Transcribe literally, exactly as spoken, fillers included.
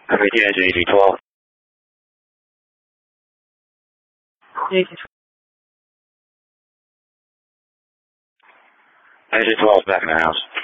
Repeat engine A G twelve. A G Engine twelve is back in the house.